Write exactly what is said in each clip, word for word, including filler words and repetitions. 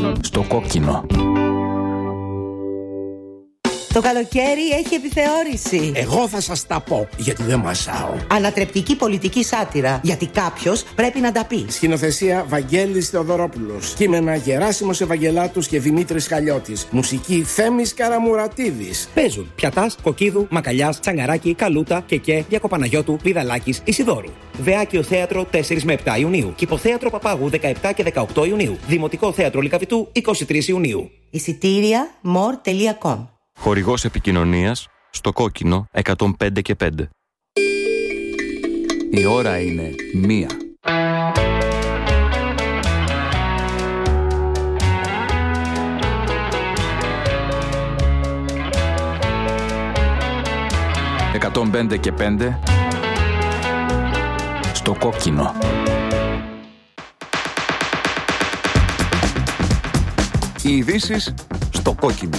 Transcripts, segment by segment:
Στο κόκκινο. Το καλοκαίρι έχει επιθεώρηση. Εγώ θα σας τα πω, γιατί δεν μασάω. Ανατρεπτική πολιτική σάτυρα, γιατί κάποιος πρέπει να τα πει. Σκηνοθεσία Βαγγέλης Θεοδωρόπουλος. Κείμενα Γεράσιμος Ευαγγελάτους και Δημήτρης Χαλιώτης. Μουσική Θέμης Καραμουρατίδης. Παίζουν Πιατάς, Κοκκίδου, Μακαλιάς, Τσαγκαράκη, Καλούτα, Κεκέ, Διακοπαναγιώτου, Βιδαλάκης, Ισιδόρου. Βεάκιο Θέατρο τέσσερα με επτά Ιουνίου. Κηποθέατρο Παπάγου δεκαεπτά και δεκαοκτώ Ιουνίου. Δημοτικό Θέατρο Λυκαβητού είκοσι τρεις Ιουνίου. Εισιτήρια μορ τελεία κομ. Χορηγός επικοινωνίας στο κόκκινο εκατόν πέντε και πέντε. Η ώρα είναι μία. εκατόν πέντε και πέντε στο κόκκινο. Οι ειδήσεις στο κόκκινο.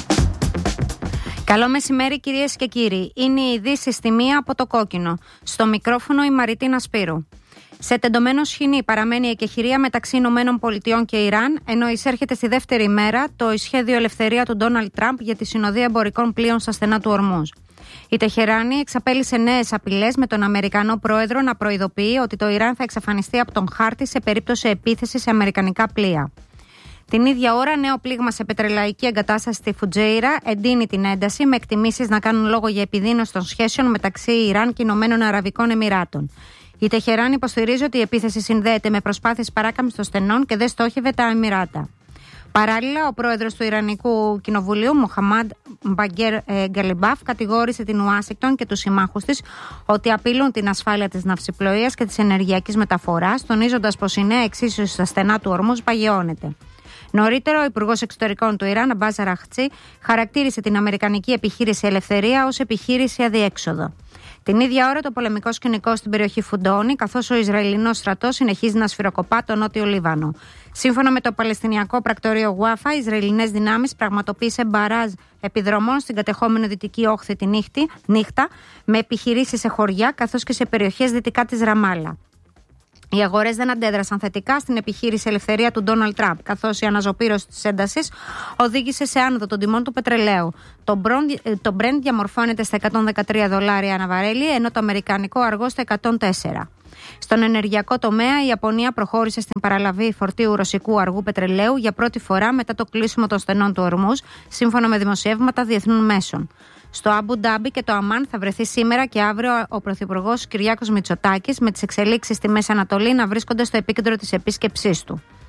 Καλό μεσημέρι κυρίες και κύριοι. Είναι οι ειδήσεις στη μία από το κόκκινο. Στο μικρόφωνο η Μαριτίνα Σπύρου. Σε τεντωμένο σχοινί παραμένει η εκεχηρία μεταξύ Ηνωμένων Πολιτειών και Ιράν, ενώ εισέρχεται στη δεύτερη μέρα το σχέδιο ελευθερία του Ντόναλντ Τραμπ για τη συνοδεία εμπορικών πλοίων στα στενά του Ορμούζ. Η Τεχεράνη εξαπέλυσε νέες απειλές με τον Αμερικανό πρόεδρο να προειδοποιεί ότι το Ιράν θα εξαφανιστεί από τον χάρτη σε περίπτωση επίθεσης σε αμερικανικά πλοία. Την ίδια ώρα, νέο πλήγμα σε πετρελαϊκή εγκατάσταση στη Φουτζέιρα εντείνει την ένταση, με εκτιμήσεις να κάνουν λόγο για επιδείνωση των σχέσεων μεταξύ Ιράν και Ηνωμένων Αραβικών Εμιράτων. Η Τεχεράνη υποστηρίζει ότι η επίθεση συνδέεται με προσπάθειες παράκαμψης των στενών και δεν στόχευε τα Εμιράτα. Παράλληλα, ο πρόεδρος του Ιρανικού Κοινοβουλίου, Μοχαμάντ Μπαγκέρ Γκαλιμπάφ, κατηγόρησε την Ουάσιγκτον και τους συμμάχους της ότι απειλούν την ασφάλεια της ναυσιπλοείας και της ενεργειακής μεταφοράς, τονίζοντας πως η νέα εξίσωση στα στενά του Ορμούζ παγιώνεται. Νωρίτερα, ο Υπουργός Εξωτερικών του Ιράν, Αμπάζ Αραχτσί, χαρακτήρισε την Αμερικανική επιχείρηση Ελευθερία ως επιχείρηση αδιέξοδο. Την ίδια ώρα, το πολεμικό σκηνικό στην περιοχή φουντώνει, καθώς ο Ισραηλινός στρατός συνεχίζει να σφυροκοπά το νότιο Λίβανο. Σύμφωνα με το Παλαιστινιακό πρακτορείο Γουάφα, οι Ισραηλινές δυνάμεις πραγματοποίησαν μπαράζ επιδρομών στην κατεχόμενη δυτική όχθη τη νύχτα, με επιχειρήσεις σε χωριά καθώς και σε περιοχές δυτικά της Ραμάλα. Οι αγορές δεν αντέδρασαν θετικά στην επιχείρηση ελευθερία του Ντόναλντ Τραμπ, καθώς η αναζωπήρωση της έντασης οδήγησε σε άνοδο των τιμών του πετρελαίου. Το Brent διαμορφώνεται στα εκατόν δεκατρία δολάρια ανά βαρέλι, ενώ το αμερικανικό αργό στα εκατόν τέσσερα. Στον ενεργειακό τομέα, η Ιαπωνία προχώρησε στην παραλαβή φορτίου ρωσικού αργού πετρελαίου για πρώτη φορά μετά το κλείσιμο των στενών του Ορμούζ, σύμφωνα με δημοσιεύματα διεθνών μέσων. Στο Αμπου Ντάμπι και το Αμάν θα βρεθεί σήμερα και αύριο ο Πρωθυπουργός Κυριάκος Μητσοτάκης, με τις εξελίξεις στη Μέση Ανατολή να βρίσκονται στο επίκεντρο της επίσκεψής του.